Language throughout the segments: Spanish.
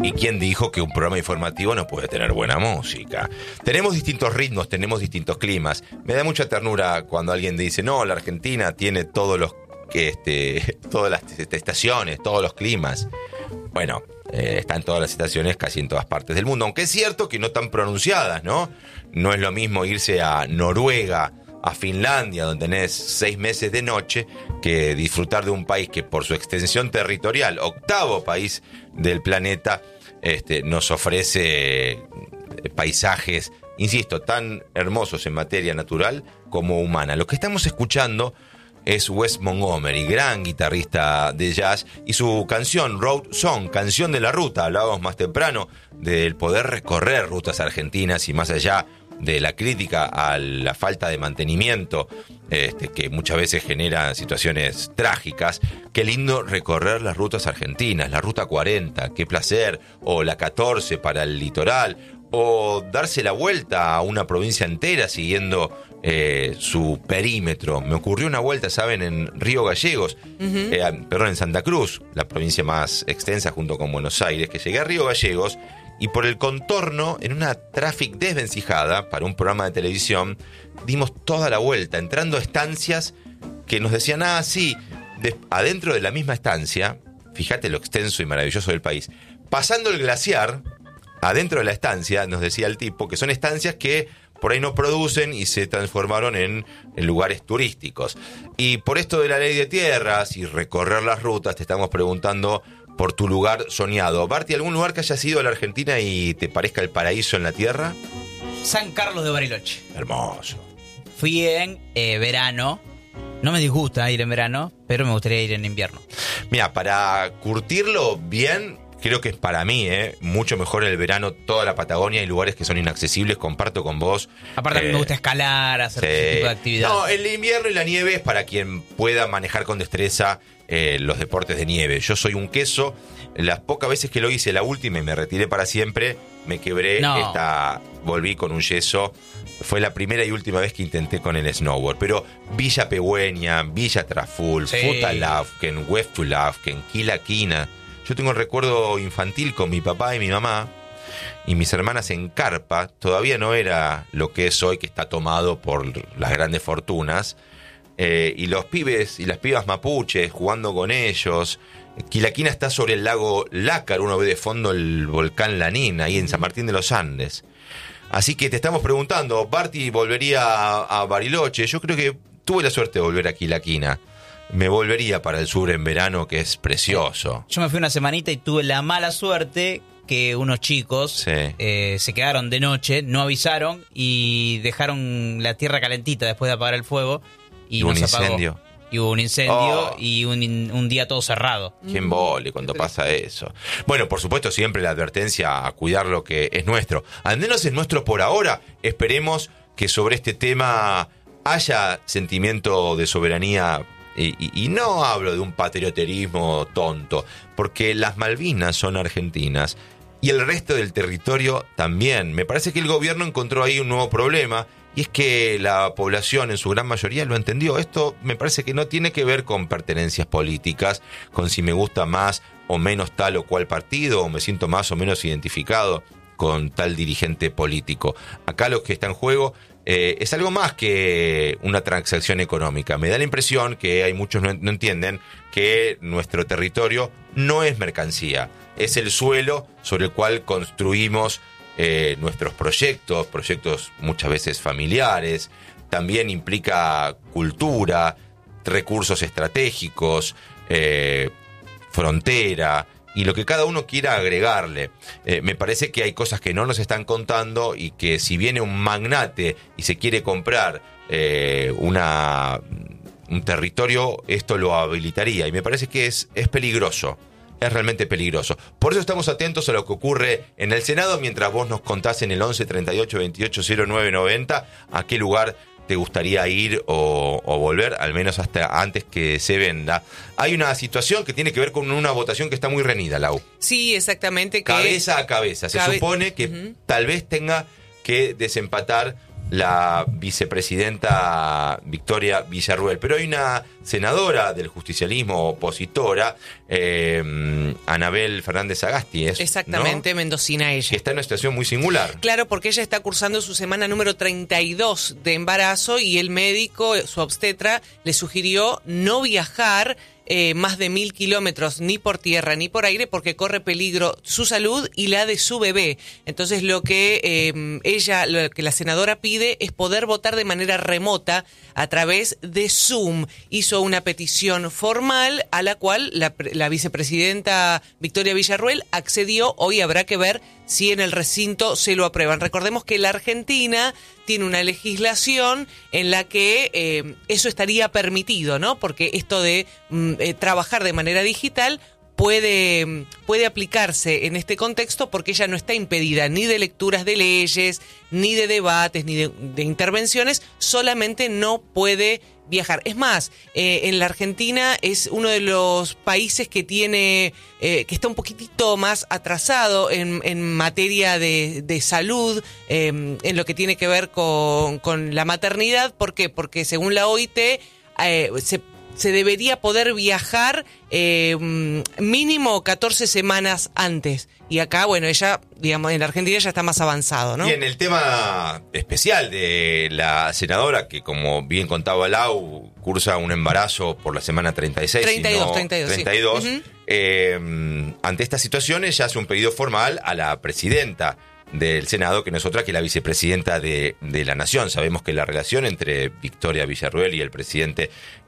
¿Y quién dijo que un programa informativo no puede tener buena música? Tenemos distintos ritmos, tenemos distintos climas. Me da mucha ternura cuando alguien dice, no, la Argentina tiene todas las estaciones, todos los climas. Bueno, están todas las estaciones casi en todas partes del mundo, aunque es cierto que no tan pronunciadas, ¿no? No es lo mismo irse a Noruega, a Finlandia, donde tenés 6 meses de noche, que disfrutar de un país que por su extensión territorial, 8º país del planeta, nos ofrece paisajes, insisto, tan hermosos en materia natural como humana. Lo que estamos escuchando es Wes Montgomery, gran guitarrista de jazz, y su canción Road Song, canción de la ruta. Hablábamos más temprano del poder recorrer rutas argentinas y más allá de la crítica a la falta de mantenimiento, que muchas veces genera situaciones trágicas. Qué lindo recorrer las rutas argentinas, la ruta 40, qué placer, o la 14 para el litoral, o darse la vuelta a una provincia entera siguiendo su perímetro. Me ocurrió una vuelta, ¿saben?, en Río Gallegos, en Santa Cruz, la provincia más extensa junto con Buenos Aires, que llegué a Río Gallegos y por el contorno, en una traffic desvencijada para un programa de televisión, dimos toda la vuelta, entrando a estancias que nos decían, sí, adentro de la misma estancia, fíjate lo extenso y maravilloso del país, pasando el glaciar, adentro de la estancia, nos decía el tipo, que son estancias que por ahí no producen y se transformaron en lugares turísticos. Y por esto de la ley de tierras y recorrer las rutas, te estamos preguntando por tu lugar soñado. Barty, ¿algún lugar que hayas ido a la Argentina y te parezca el paraíso en la tierra? San Carlos de Bariloche. Hermoso. Fui en verano. No me disgusta ir en verano, pero me gustaría ir en invierno. Mira, para curtirlo bien, creo que es para mí, mucho mejor el verano, toda la Patagonia y lugares que son inaccesibles, comparto con vos. Aparte a mí me gusta escalar, hacer ese tipo de actividad. No, el invierno y la nieve es para quien pueda manejar con destreza los deportes de nieve. Yo soy un queso, las pocas veces que lo hice, la última y me retiré para siempre, me quebré, volví con un yeso. Fue la primera y última vez que intenté con el snowboard. Pero Villa Pegüeña, Villa Traful, Futalafken, Weftulafken, Quilaquina. Yo tengo el recuerdo infantil con mi papá y mi mamá y mis hermanas en carpa. Todavía no era lo que es hoy, que está tomado por las grandes fortunas. Y los pibes y las pibas mapuches jugando con ellos. Quilaquina está sobre el lago Lácar, uno ve de fondo el volcán Lanín, ahí en San Martín de los Andes. Así que te estamos preguntando, Barty volvería a Bariloche. Yo creo que tuve la suerte de volver a Quilaquina. Me volvería para el sur en verano, que es precioso. Yo me fui una semanita y tuve la mala suerte que unos chicos se quedaron de noche, no avisaron y dejaron la tierra calentita después de apagar el fuego. Y un nos apagó. incendio. Y hubo un incendio y un día todo cerrado. Qué embole cuando pasa eso. Bueno, por supuesto, siempre la advertencia a cuidar lo que es nuestro. Al menos es nuestro por ahora. Esperemos que sobre este tema haya sentimiento de soberanía. Y no hablo de un patrioterismo tonto, porque las Malvinas son argentinas y el resto del territorio también. Me parece que el gobierno encontró ahí un nuevo problema, y es que la población en su gran mayoría lo entendió. Esto me parece que no tiene que ver con pertenencias políticas, con si me gusta más o menos tal o cual partido, o me siento más o menos identificado con tal dirigente político. Acá lo que está en juego es algo más que una transacción económica. Me da la impresión que hay muchos no entienden que nuestro territorio no es mercancía, es el suelo sobre el cual construimos nuestros proyectos muchas veces familiares. También implica cultura, recursos estratégicos, frontera y lo que cada uno quiera agregarle. Me parece que hay cosas que no nos están contando y que si viene un magnate y se quiere comprar un territorio, esto lo habilitaría, y me parece que es peligroso. Es realmente peligroso. Por eso estamos atentos a lo que ocurre en el Senado, mientras vos nos contás en el 11 38 28 09 90 a qué lugar te gustaría ir o volver, al menos hasta antes que se venda. Hay una situación que tiene que ver con una votación que está muy reñida, Lau. Sí, exactamente. Cabeza a cabeza. Se supone que tal vez tenga que desempatar la vicepresidenta Victoria Villarruel. Pero hay una senadora del justicialismo opositora, Anabel Fernández Sagasti, exactamente, ¿no? Mendocina ella. Que está en una situación muy singular. Claro, porque ella está cursando su semana número 32 de embarazo y el médico, su obstetra, le sugirió no viajar más de 1.000 kilómetros ni por tierra ni por aire porque corre peligro su salud y la de su bebé. Entonces lo que la senadora pide es poder votar de manera remota a través de Zoom. Hizo una petición formal a la cual la vicepresidenta Victoria Villarruel accedió. Hoy habrá que ver si en el recinto se lo aprueban. Recordemos que la Argentina tiene una legislación en la que eso estaría permitido, ¿no? Porque esto de trabajar de manera digital puede aplicarse en este contexto porque ella no está impedida ni de lecturas de leyes, ni de debates, ni de intervenciones, solamente no puede viajar. Es más, en la Argentina es uno de los países que tiene que está un poquitito más atrasado en materia de salud, en lo que tiene que ver con la maternidad. ¿Por qué? Porque según la OIT se debería poder viajar mínimo 14 semanas antes. Y acá, bueno, ella, digamos, en la Argentina ya está más avanzado, ¿no? Y en el tema especial de la senadora, que como bien contaba Lau, cursa un embarazo por la semana 36. 32. Sí. Ante estas situaciones ya hace un pedido formal a la presidenta del Senado, que no es otra que la vicepresidenta de la Nación. Sabemos que la relación entre Victoria Villarruel y el presidente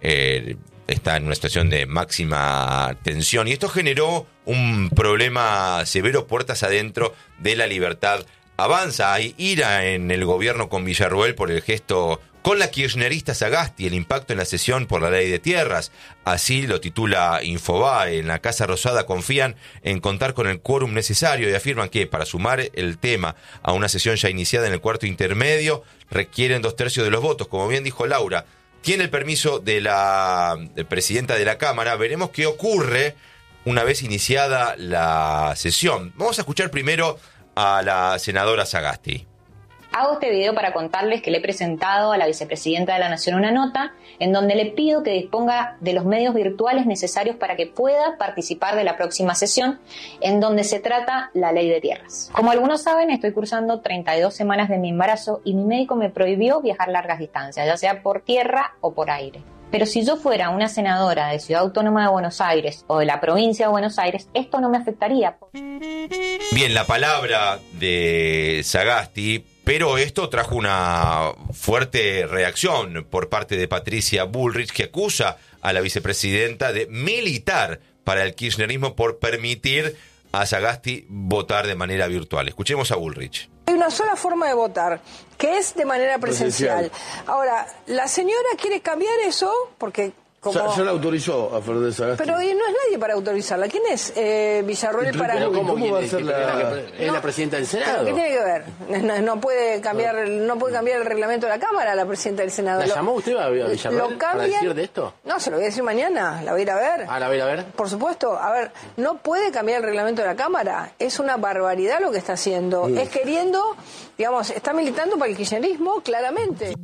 está en una situación de máxima tensión, y esto generó un problema severo puertas adentro de La Libertad Avanza. Hay ira en el gobierno con Villarruel por el gesto con la kirchnerista Sagasti, el impacto en la sesión por la ley de tierras. Así lo titula Infobae. En la Casa Rosada confían en contar con el quórum necesario y afirman que para sumar el tema a una sesión ya iniciada en el cuarto intermedio requieren 2/3 de los votos. Como bien dijo Laura, tiene el permiso de la presidenta de la Cámara. Veremos qué ocurre una vez iniciada la sesión. Vamos a escuchar primero a la senadora Sagasti. Hago este video para contarles que le he presentado a la vicepresidenta de la Nación una nota en donde le pido que disponga de los medios virtuales necesarios para que pueda participar de la próxima sesión, en donde se trata la ley de tierras. Como algunos saben, estoy cursando 32 semanas de mi embarazo y mi médico me prohibió viajar largas distancias, ya sea por tierra o por aire. Pero si yo fuera una senadora de Ciudad Autónoma de Buenos Aires o de la provincia de Buenos Aires, esto no me afectaría. Bien, la palabra de Sagasti. Pero esto trajo una fuerte reacción por parte de Patricia Bullrich, que acusa a la vicepresidenta de militar para el kirchnerismo por permitir a Sagasti votar de manera virtual. Escuchemos a Bullrich. Hay una sola forma de votar, que es de manera presencial. Ahora, la señora quiere cambiar eso porque... Ya la autorizó a Fernández Sagasti. Pero no es nadie para autorizarla. ¿Quién es Villarruel para...? ¿Cómo va a ser la presidenta del Senado? ¿Qué tiene que ver? No puede cambiar el reglamento de la Cámara la presidenta del Senado. ¿La llamó usted a Villarruel para decir de esto? No, se lo voy a decir mañana. La voy a ir a ver. ¿La voy a ir a ver? Por supuesto. A ver, no puede cambiar el reglamento de la Cámara. Es una barbaridad lo que está haciendo. Es queriendo, digamos, está militando para el kirchnerismo, claramente.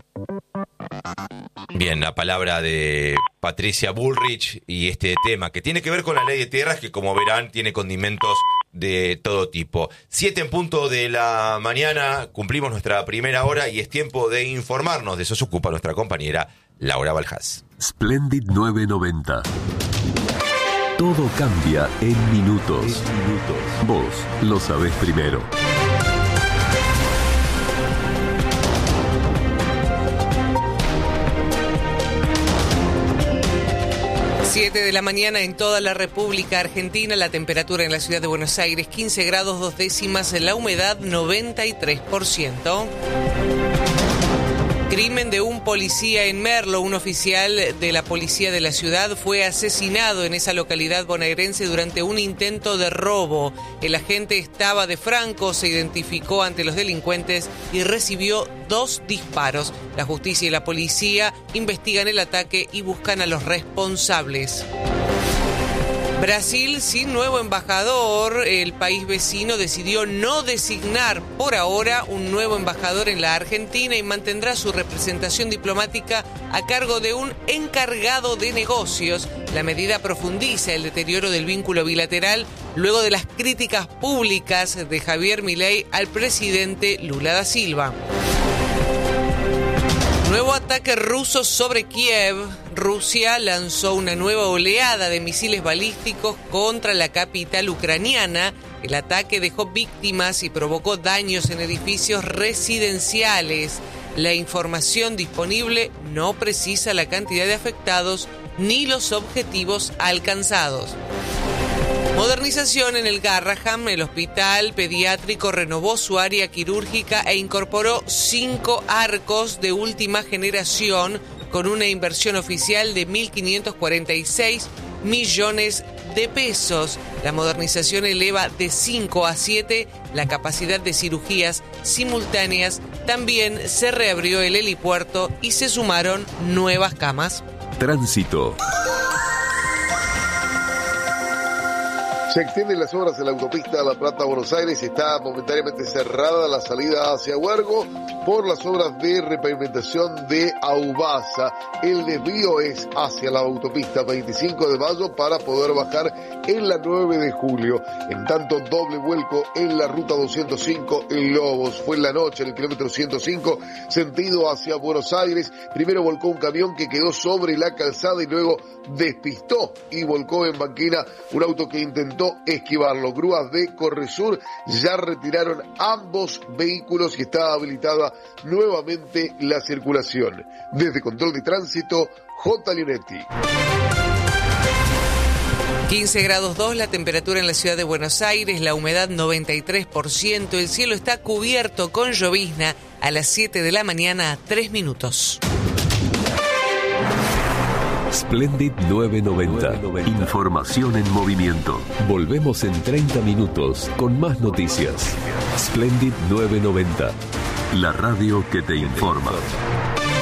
Bien, la palabra de Patricia Bullrich y este tema que tiene que ver con la ley de tierras, que como verán tiene condimentos de todo tipo. 7 en punto de la mañana, cumplimos nuestra primera hora y es tiempo de informarnos. De eso se ocupa nuestra compañera Laura Baljás. Splendid 990. Todo cambia en minutos. Vos lo sabés primero. 7 de la mañana en toda la República Argentina, la temperatura en la ciudad de Buenos Aires 15 grados 2 décimas, la humedad 93%. Crimen de un policía en Merlo. Un oficial de la policía de la ciudad fue asesinado en esa localidad bonaerense durante un intento de robo. El agente estaba de franco, se identificó ante los delincuentes y recibió 2 disparos. La justicia y la policía investigan el ataque y buscan a los responsables. Brasil sin nuevo embajador. El país vecino decidió no designar por ahora un nuevo embajador en la Argentina y mantendrá su representación diplomática a cargo de un encargado de negocios. La medida profundiza el deterioro del vínculo bilateral luego de las críticas públicas de Javier Milei al presidente Lula da Silva. Nuevo ataque ruso sobre Kiev. Rusia lanzó una nueva oleada de misiles balísticos contra la capital ucraniana. El ataque dejó víctimas y provocó daños en edificios residenciales. La información disponible no precisa la cantidad de afectados ni los objetivos alcanzados. Modernización en el Garraham. El hospital pediátrico renovó su área quirúrgica e incorporó 5 arcos de última generación con una inversión oficial de 1.546 millones de pesos. La modernización eleva de 5 a 7 la capacidad de cirugías simultáneas. También se reabrió el helipuerto y se sumaron nuevas camas. Tránsito. Se extienden las obras en la autopista La Plata-Buenos Aires. Está momentáneamente cerrada la salida hacia Huergo por las obras de repavimentación de Aubasa. El desvío es hacia la autopista 25 de Mayo para poder bajar en la 9 de julio. En tanto, doble vuelco en la ruta 205 en Lobos. Fue en la noche en el kilómetro 105, sentido hacia Buenos Aires. Primero volcó un camión que quedó sobre la calzada y luego despistó y volcó en banquina un auto que intentó esquivarlo. Grúas de Corresur ya retiraron ambos vehículos y está habilitada nuevamente la circulación. Desde Control de Tránsito, J. Lionetti. 15 grados 2 la temperatura en la ciudad de Buenos Aires, la humedad 93%, el cielo está cubierto con llovizna a las 7 de la mañana, 3 minutos. Splendid 990. Información en movimiento. Volvemos en 30 minutos con más noticias. Splendid 990. La radio que te informa.